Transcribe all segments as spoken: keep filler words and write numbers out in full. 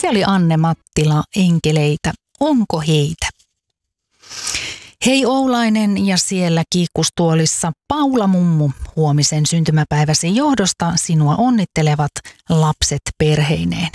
Se oli Anne Mattila, Enkeleitä. Onko heitä? Hei Oulainen ja siellä kiikkustuolissa Paula Mummu, huomisen syntymäpäiväsi johdosta sinua onnittelevat lapset perheineen.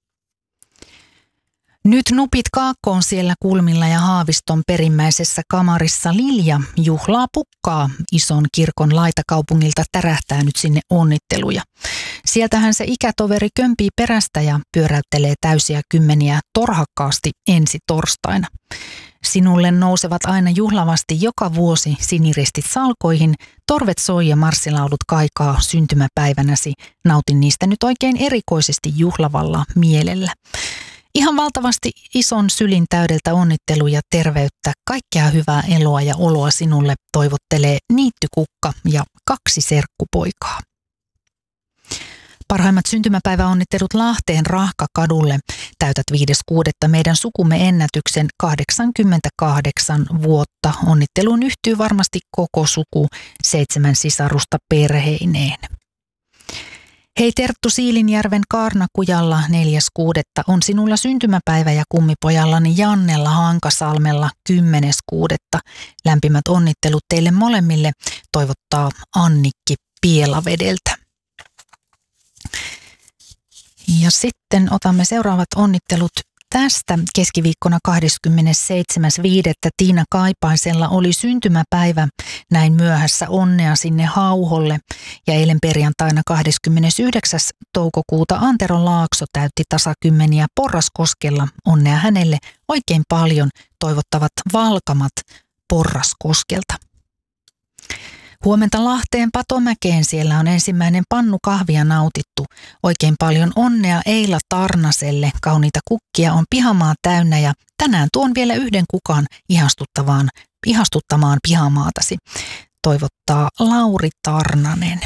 Nyt nupit kaakkoon siellä kulmilla ja Haaviston perimmäisessä kamarissa Lilja juhlaa pukkaa. Ison kirkon laitakaupungilta tärähtää nyt sinne onnitteluja. Sieltähän se ikätoveri kömpii perästä ja pyöräyttelee täysiä kymmeniä torhakkaasti ensi torstaina. Sinulle nousevat aina juhlavasti joka vuosi siniristit salkoihin, torvet soi ja marssilaulut kaikaa syntymäpäivänäsi. Nautin niistä nyt oikein erikoisesti juhlavalla mielellä. Ihan valtavasti ison sylin täydeltä onnitteluja, terveyttä, kaikkea hyvää eloa ja oloa sinulle toivottelee niittykukka ja kaksi serkkupoikaa. Parhaimmat syntymäpäiväonnittelut Lahteen Rahkakadulle. Täytät viides kuudetta meidän sukumme ennätyksen kahdeksankymmentäkahdeksan vuotta. Onnitteluun yhtyy varmasti koko suku, seitsemän sisarusta perheineen. Hei Terttu Siilinjärven Kaarnakujalla neljäs kuudetta on sinulla syntymäpäivä ja kummipojallani Jannella Hankasalmella kymmenes kuudetta. Lämpimät onnittelut teille molemmille, toivottaa Annikki Pielavedeltä. Ja sitten otamme seuraavat onnittelut tästä. Keskiviikkona kahdeskymmenesseitsemäs viidettä Tiina Kaipaisella oli syntymäpäivä. Näin myöhässä onnea sinne Hauholle. Ja eilen perjantaina kahdeskymmenesyhdeksäs toukokuuta Antero Laakso täytti tasakymmeniä Porraskoskella. Onnea hänelle oikein paljon, toivottavat Valkamat Porraskoskelta. Huomenta Lahteen Patomäkeen, siellä on ensimmäinen pannu kahvia nautittu. Oikein paljon onnea Eila Tarnaselle, kauniita kukkia on pihamaa täynnä ja tänään tuon vielä yhden kukan ihastuttavaan, ihastuttamaan pihamaatasi. Toivottaa Lauri Tarnanen.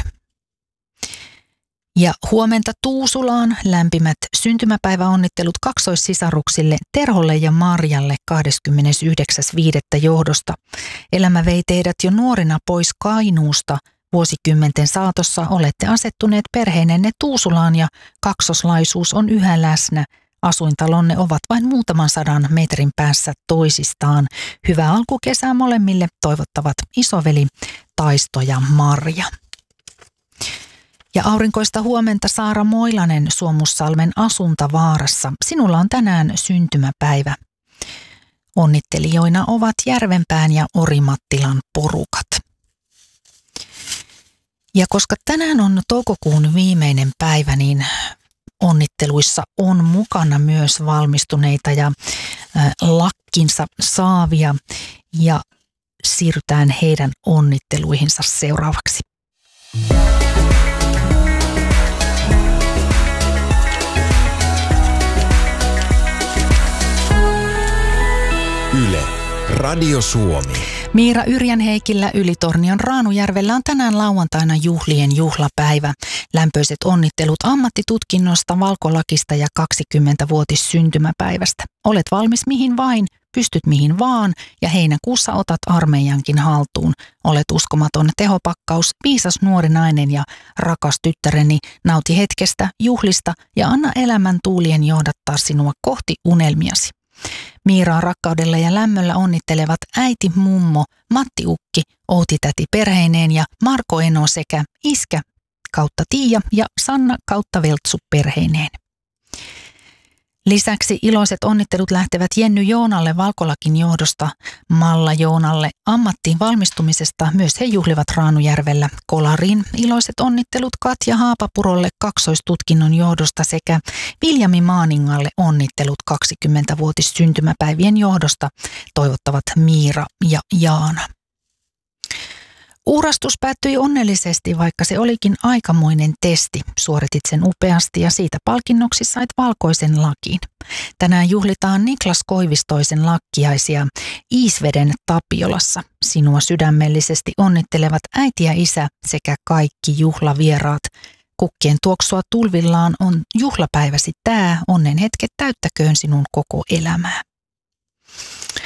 Ja huomenta Tuusulaan lämpimät syntymäpäiväonnittelut kaksoissisaruksille Terholle ja Marjalle kahdeskymmenesyhdeksäs viidettä johdosta. Elämä vei teidät jo nuorina pois Kainuusta. Vuosikymmenten saatossa olette asettuneet perheinenne Tuusulaan ja kaksoslaisuus on yhä läsnä. Asuintalonne ovat vain muutaman sadan metrin päässä toisistaan. Hyvää alkukesää molemmille toivottavat isoveli Taisto ja Marja. Ja aurinkoista huomenta Saara Moilanen Suomussalmen Asuntavaarassa. Sinulla on tänään syntymäpäivä. Onnittelijoina ovat Järvenpään ja Orimattilan porukat. Ja koska tänään on toukokuun viimeinen päivä, niin onnitteluissa on mukana myös valmistuneita ja äh, lakkinsa saavia. Ja siirrytään heidän onnitteluihinsa seuraavaksi. Yle, Radio Suomi. Miira Yrjänheikillä Ylitornion Raanujärvellä on tänään lauantaina juhlien juhlapäivä. Lämpöiset onnittelut ammattitutkinnosta, valkolakista ja kaksikymmenvuotis syntymäpäivästä. Olet valmis mihin vain, pystyt mihin vaan ja heinäkuussa otat armeijankin haltuun. Olet uskomaton tehopakkaus, viisas nuori nainen ja rakas tyttäreni, nauti hetkestä, juhlista ja anna elämän tuulien johdattaa sinua kohti unelmiasi. Miiraa rakkaudella ja lämmöllä onnittelevat äiti mummo, Matti Ukki, Outi täti perheineen ja Marko Eno sekä iskä kautta Tiia ja Sanna kautta Veltsu perheineen. Lisäksi iloiset onnittelut lähtevät Jenny Joonalle Valkolakin johdosta, Malla Joonalle ammattiin valmistumisesta. Myös he juhlivat Raanujärvellä Kolariin. Iloiset onnittelut Katja Haapapurolle kaksoistutkinnon johdosta sekä Viljami Maaningalle onnittelut kaksikymmenvuotis syntymäpäivien johdosta. Toivottavat Miira ja Jaana. Uurastus päättyi onnellisesti, vaikka se olikin aikamoinen testi. Suoritit sen upeasti ja siitä palkinnoksi sait valkoisen lakin. Tänään juhlitaan Niklas Koivistoisen lakkiaisia Iisveden Tapiolassa. Sinua sydämellisesti onnittelevat äiti ja isä sekä kaikki juhlavieraat. Kukkien tuoksua tulvillaan on juhlapäiväsi tää, onnen hetket täyttäköön sinun koko elämää.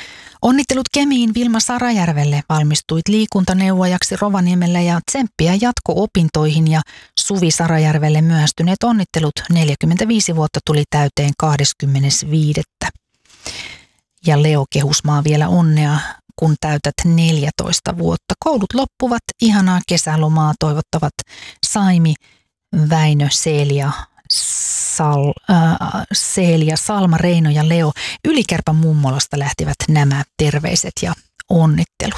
Onnittelut Kemiin Vilma Sarajärvelle, valmistuit liikuntaneuvojaksi Rovaniemellä ja tsemppiä jatko-opintoihin, ja Suvi Sarajärvelle myöhästyneet onnittelut, neljäkymmentäviisi vuotta tuli täyteen kahdeskymmenesviides Ja Leo Kehusmaa vielä onnea, kun täytät neljätoista vuotta. Koulut loppuvat, ihanaa kesälomaa toivottavat Saimi, Väinö, Seelia, Sal, äh, Seelia, Salma, Reino ja Leo. Ylikärpän mummolasta lähtivät nämä terveiset ja onnittelut.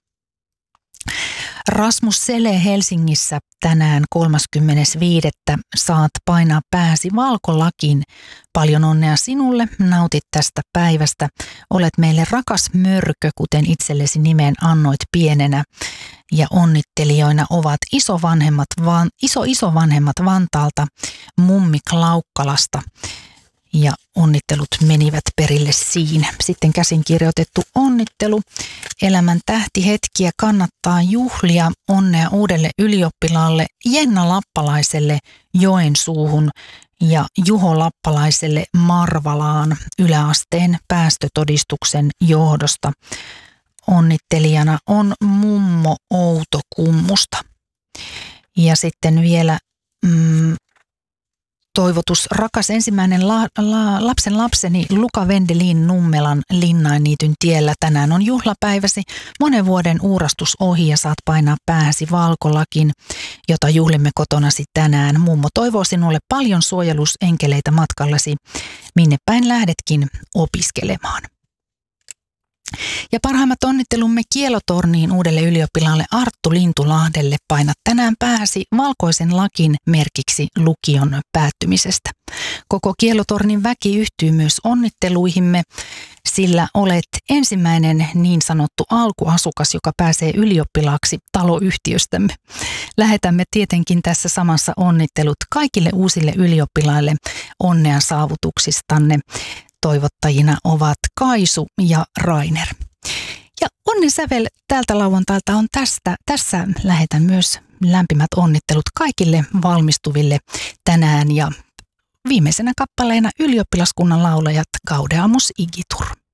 Rasmus Sele Helsingissä tänään kolmaskymmenesviides saat painaa pääsi valkolakiin. Paljon onnea sinulle, nautit tästä päivästä. Olet meille rakas mörkö, kuten itsellesi nimen annoit pienenä. Ja onnittelijoina ovat isovanhemmat, vaan, iso isovanhemmat Vantaalta, mummi Klaukkalasta. Ja onnittelut menivät perille siinä. Sitten käsin kirjoitettu onnittelu. Elämän tähtihetkiä kannattaa juhlia. Onnea uudelle ylioppilaalle Jenna Lappalaiselle Joensuuhun ja Juho Lappalaiselle Marvalaan yläasteen päästötodistuksen johdosta. Onnittelijana on mummo Outokummusta. Ja sitten vielä mm, toivotus, rakas ensimmäinen la, la, lapsen lapseni Luka Vendelin Nummelan Linnainniityn tiellä. Tänään on juhlapäiväsi, monen vuoden uurastus ohi ja saat painaa pääsi valkolakin, jota juhlimme kotonasi tänään. Mummo toivoo sinulle paljon suojelusenkeleitä matkallasi, minne päin lähdetkin opiskelemaan. Ja parhaimmat onnittelumme Kielotorniin uudelle ylioppilaalle Arttu Lintulahdelle. Painat tänään pääsi valkoisen lakin merkiksi lukion päättymisestä. Koko Kielotornin väki yhtyy myös onnitteluihimme, sillä olet ensimmäinen niin sanottu alkuasukas, joka pääsee ylioppilaaksi taloyhtiöstämme. Lähetämme tietenkin tässä samassa onnittelut kaikille uusille ylioppilaille onnea saavutuksistanne. Toivottajina ovat Kaisu ja Rainer. Ja onnen sävel tältä lauantailta on tästä. Tässä lähetän myös lämpimät onnittelut kaikille valmistuville tänään. Ja viimeisenä kappaleena ylioppilaskunnan laulajat Gaudeamus Igitur.